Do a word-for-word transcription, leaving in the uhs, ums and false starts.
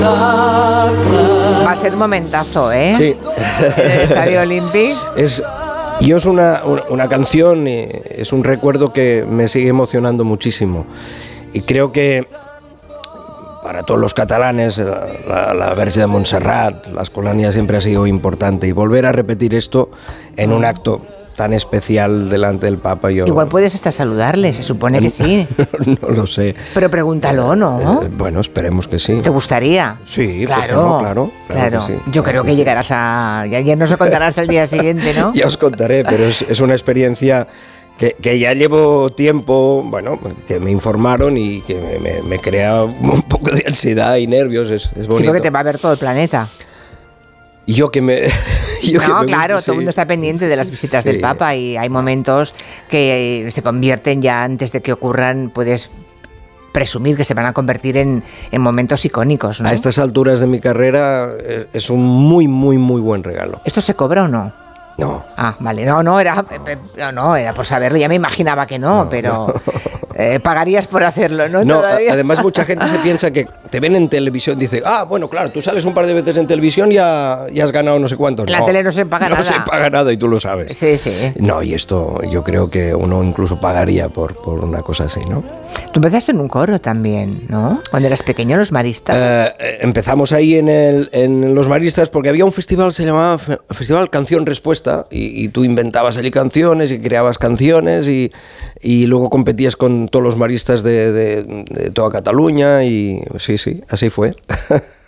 Va a ser un momentazo, ¿eh? Sí. En el Estadio Olímpic. Es, yo es una, una, una canción, y es un recuerdo que me sigue emocionando muchísimo. Y creo que para todos los catalanes, la, la, la Verge de Montserrat, la Escolania siempre ha sido importante. Y volver a repetir esto en un acto tan especial delante del Papa. Yo, igual puedes hasta saludarle, se supone que sí. No lo sé. Pero pregúntalo, ¿no? Eh, bueno, esperemos que sí. ¿Te gustaría? Sí, claro, pues no, claro, claro, claro. que sí. Yo creo que llegarás a... Ya, ya nos lo contarás el día siguiente, ¿no? Ya os contaré, pero es, es una experiencia que, que ya llevo tiempo, bueno, que me informaron y que me, me, me crea un poco de ansiedad y nervios, es, es bonito. Sí, porque te va a ver todo el planeta. Y yo que me... Yo no, que me claro, gusta, todo el mundo está pendiente de las visitas sí. del Papa y hay momentos que se convierten ya antes de que ocurran, puedes presumir que se van a convertir en, en momentos icónicos, ¿no? A estas alturas de mi carrera es un muy, muy, muy buen regalo. ¿Esto se cobra o no? No. Ah, vale, no, no, era, no, no, era por saberlo, ya me imaginaba que no, no pero no. Eh, pagarías por hacerlo, ¿no? No, además mucha gente se piensa que te ven en televisión, dice, ah, bueno, claro, tú sales un par de veces en televisión y ya, ya has ganado no sé cuántos. En la no, tele no se paga no nada. No se paga nada y tú lo sabes. Sí, sí. No, y esto yo creo que uno incluso pagaría por, por una cosa así, ¿no? Tú empezaste en un coro también, ¿no? Cuando eras pequeño, Los Maristas. Eh, empezamos ahí en, el, en Los Maristas porque había un festival, se llamaba Festival Canción Respuesta, y, y tú inventabas allí canciones y creabas canciones y, y luego competías con todos los maristas de, de, de toda Cataluña y sí, sí, así fue.